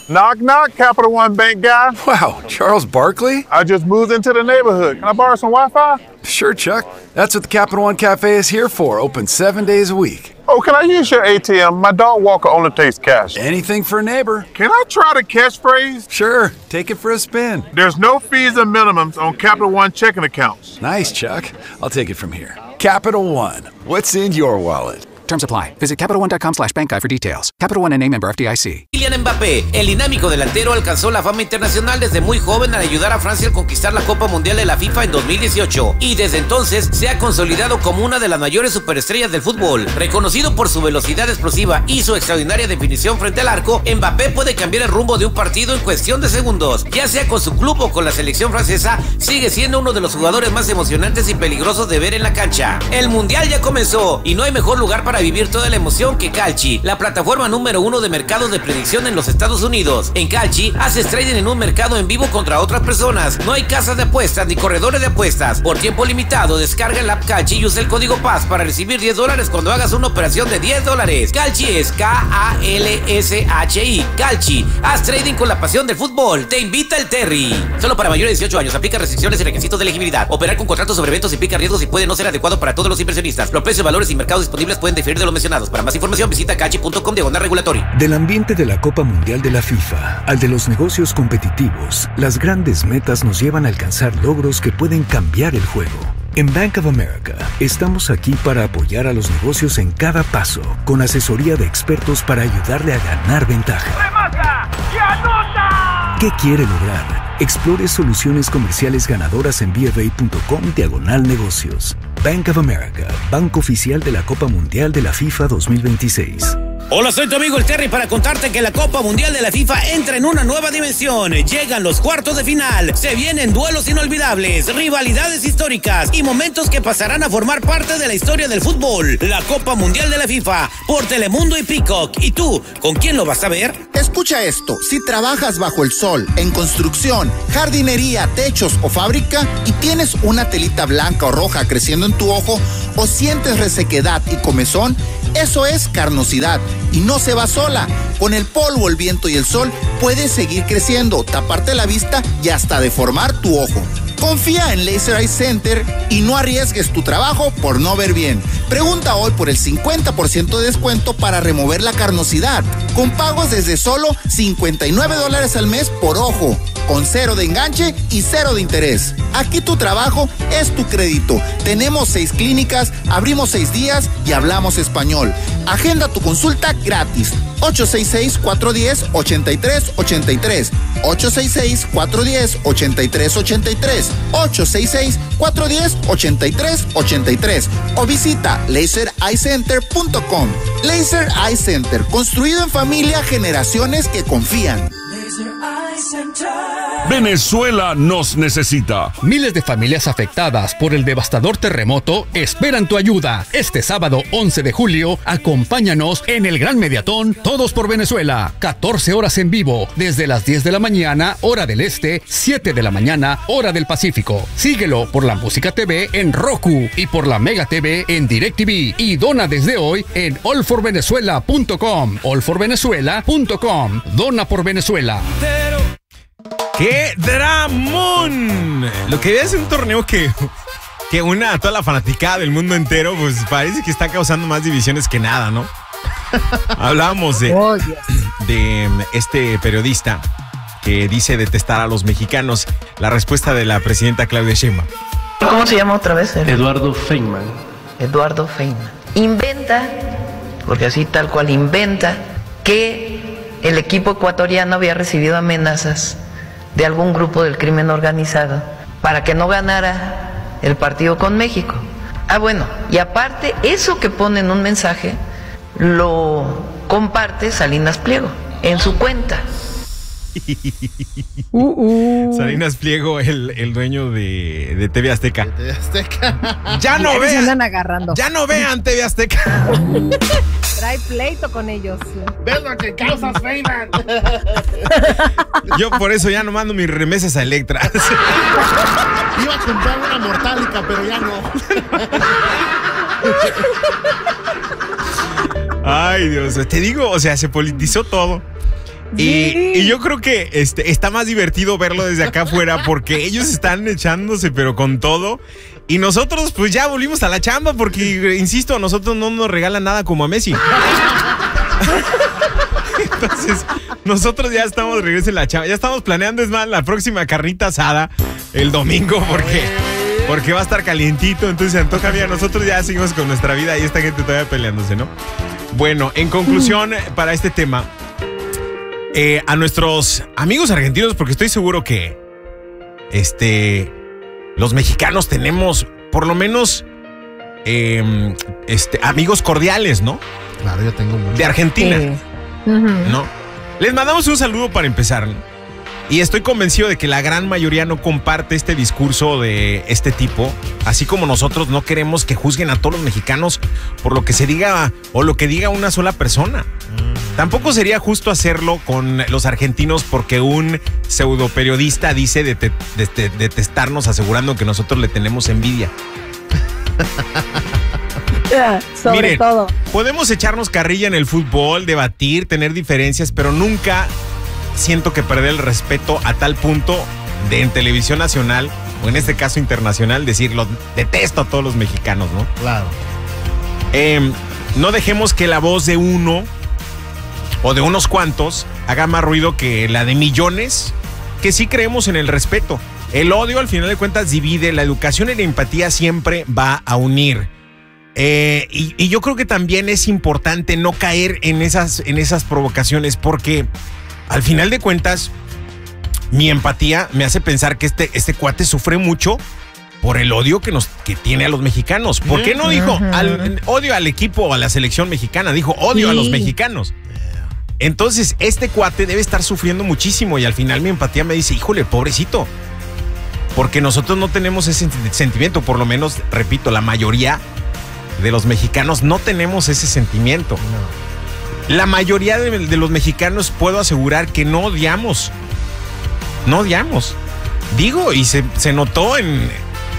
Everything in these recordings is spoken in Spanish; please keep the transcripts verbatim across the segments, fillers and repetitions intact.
Knock, knock, Capital One Bank guy. Wow, Charles Barkley? I just moved into the neighborhood. Can I borrow some Wi-Fi? Sure, Chuck. That's what the Capital One Cafe is here for, open seven days a week. Oh, can I use your A T M? My dog Walker only takes cash. Anything for a neighbor. Can I try the catchphrase? Sure, take it for a spin. There's no fees or minimums on Capital One checking accounts. Nice, Chuck. I'll take it from here. Capital One. What's in your wallet? Terms apply. Visit Capital One dot com slash bank guide for details. Capital One N A member F D I C. Kylian Mbappé, el dinámico delantero, alcanzó la fama internacional desde muy joven al ayudar a Francia al conquistar la Copa Mundial de la FIFA en dos mil dieciocho. Y desde entonces se ha consolidado como una de las mayores superestrellas del fútbol. Reconocido por su velocidad explosiva y su extraordinaria definición frente al arco, Mbappé puede cambiar el rumbo de un partido en cuestión de segundos. Ya sea con su club o con la selección francesa, sigue siendo uno de los jugadores más emocionantes y peligrosos de ver en la cancha. El Mundial ya comenzó y no hay mejor lugar para vivir toda la emoción que Kalshi, la plataforma número uno de mercado de predicción en los Estados Unidos. En Kalshi haces trading en un mercado en vivo contra otras personas. No hay casas de apuestas ni corredores de apuestas. Por tiempo limitado, descarga el app Kalshi y usa el código P A S para recibir diez dólares cuando hagas una operación de diez dólares. Kalshi es K A L S H I. Kalshi, haz trading con la pasión del fútbol. Te invita el Terry. Solo para mayores de dieciocho años. Aplica restricciones y requisitos de elegibilidad. Operar con contratos sobre eventos implica riesgos y puede no ser adecuado para todos los inversionistas. Los precios, valores y mercados disponibles pueden diferir de los mencionados. Para más información visita kalshi punto com diagonal regulatorio. Del ambiente de la Copa Mundial de la FIFA al de los negocios competitivos, las grandes metas nos llevan a alcanzar logros que pueden cambiar el juego. En Bank of America estamos aquí para apoyar a los negocios en cada paso, con asesoría de expertos para ayudarle a ganar ventaja. ¡Remata y anota! ¿Qué quiere lograr? Explore soluciones comerciales ganadoras en B F A punto com diagonal negocios. Bank of America, banco oficial de la Copa Mundial de la FIFA dos mil veintiséis. Hola, soy tu amigo el Terry para contarte que la Copa Mundial de la FIFA entra en una nueva dimensión. Llegan los cuartos de final, se vienen duelos inolvidables, rivalidades históricas y momentos que pasarán a formar parte de la historia del fútbol. La Copa Mundial de la FIFA por Telemundo y Peacock. ¿Y tú, con quién lo vas a ver? Escucha esto, si trabajas bajo el sol, en construcción, jardinería, techos o fábrica y tienes una telita blanca o roja creciendo en tu ojo o sientes resequedad y comezón, eso es carnosidad y no se va sola. Con el polvo, el viento y el sol puedes seguir creciendo, taparte la vista y hasta deformar tu ojo. Confía en Laser Eye Center y no arriesgues tu trabajo por no ver bien. Pregunta hoy por el cincuenta por ciento de descuento para remover la carnosidad, con pagos desde solo cincuenta y nueve dólares al mes por ojo, con cero de enganche y cero de interés. Aquí tu trabajo es tu crédito. Tenemos seis clínicas, abrimos seis días y hablamos español. Agenda tu consulta gratis. ocho seis seis, cuatro uno cero, ocho tres ocho tres. ocho seis seis, cuatro uno cero, ocho tres ocho tres. ocho seis seis, cuatro uno cero, ocho tres ocho tres. O visita laser eye center punto com. Laser Eye Center, construido en familia, generaciones que confían. Venezuela nos necesita. Miles de familias afectadas por el devastador terremoto esperan tu ayuda. Este sábado once de julio, acompáñanos en el Gran Mediatón Todos por Venezuela. catorce horas en vivo, desde las diez de la mañana, hora del este, siete de la mañana, hora del Pacífico. Síguelo por la Música T V en Roku y por la Mega T V en DirecTV. Y dona desde hoy en all for venezuela punto com. all for venezuela punto com. Dona por Venezuela. ¡Qué dramón! Lo que es un torneo que, que une a toda la fanaticada del mundo entero, pues parece que está causando más divisiones que nada, ¿no? Hablábamos de, oh, yes. de este periodista que dice detestar a los mexicanos. La respuesta de la presidenta Claudia Sheinbaum. ¿Cómo se llama otra vez? El... Eduardo Feynman. Eduardo Feynman. Inventa, porque así tal cual inventa, que el equipo ecuatoriano había recibido amenazas de algún grupo del crimen organizado para que no ganara el partido con México. Ah, bueno, y aparte, eso que pone en un mensaje lo comparte Salinas Pliego en su cuenta. Uh, uh. Salinas Pliego, el, el dueño de, de T V Azteca. De T V Azteca. Ya no vean. Se andan agarrando. Ya no vean T V Azteca. Trae pleito con ellos. ¿Ves lo que causas, Feynman? Yo por eso ya no mando mis remesas a Electra. Iba a comprar una mortálica, pero ya no. Ay, Dios, te digo, o sea, se politizó todo. Y, y yo creo que este, está más divertido verlo desde acá afuera porque ellos están echándose pero con todo. Y nosotros pues ya volvimos a la chamba porque, insisto, a nosotros no nos regalan nada como a Messi. Entonces, nosotros ya estamos de regreso en la chamba. Ya estamos planeando, es más, la próxima carnita asada el domingo porque, porque va a estar calientito. Entonces se antoja bien. Nosotros ya seguimos con nuestra vida y esta gente todavía peleándose, ¿no? Bueno, en conclusión, para este tema, eh, a nuestros amigos argentinos, porque estoy seguro que este, los mexicanos tenemos por lo menos eh, este, amigos cordiales, ¿no? Claro, yo tengo mucho. De Argentina, Sí. Uh-huh. ¿no? Les mandamos un saludo para empezar, ¿no? Y estoy convencido de que la gran mayoría no comparte este discurso de este tipo, así como nosotros no queremos que juzguen a todos los mexicanos por lo que se diga o lo que diga una sola persona. Mm. Tampoco sería justo hacerlo con los argentinos porque un pseudo periodista dice de te, de, de, detestarnos asegurando que nosotros le tenemos envidia. Sobre Miren, todo. podemos echarnos carrilla en el fútbol, debatir, tener diferencias, pero nunca siento que perder el respeto a tal punto de en televisión nacional, o en este caso internacional, decirlo, detesto a todos los mexicanos, ¿no? Claro. Eh, no dejemos que la voz de uno o de unos cuantos haga más ruido que la de millones que sí creemos en el respeto. El odio, al final de cuentas, divide. La educación y la empatía siempre va a unir. Eh, y, y yo creo que también es importante no caer en esas, en esas provocaciones porque al final de cuentas mi empatía me hace pensar que este, este cuate sufre mucho por el odio que, nos, que tiene a los mexicanos. ¿Por qué no dijo al, odio al equipo o a la selección mexicana? Dijo odio sí. a los mexicanos. Entonces este cuate debe estar sufriendo muchísimo y al final mi empatía me dice, híjole, pobrecito. Porque nosotros no tenemos ese sentimiento, por lo menos, repito, la mayoría de los mexicanos no tenemos ese sentimiento. No. La mayoría de, de los mexicanos puedo asegurar que no odiamos. No odiamos. Digo, y se, se notó en,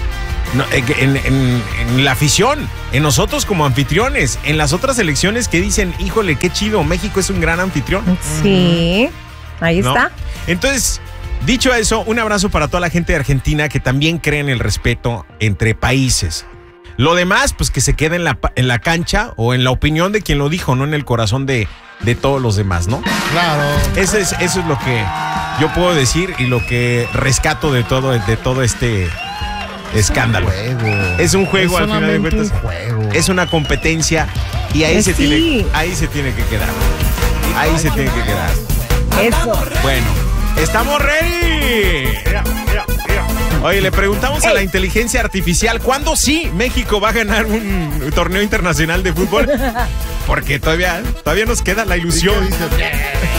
en, en, en la afición, en nosotros como anfitriones, en las otras elecciones que dicen, híjole, qué chido, México es un gran anfitrión. Sí, ahí ¿no? está. Entonces, dicho eso, un abrazo para toda la gente de Argentina que también cree en el respeto entre países. Lo demás, pues que se quede en la, en la cancha o en la opinión de quien lo dijo, no en el corazón de, de todos los demás, ¿no? Claro. Eso es, eso es lo que yo puedo decir y lo que rescato de todo, de todo este escándalo. Es un juego. Es un juego, es al final de cuentas. Un juego. Es una competencia y ahí, Eh, se, sí. tiene, ahí se tiene que quedar. Ahí se tiene que quedar. Eso. Bueno, estamos ready. Oye, le preguntamos a la inteligencia artificial ¿cuándo sí México va a ganar un torneo internacional de fútbol? Porque todavía, todavía nos queda la ilusión.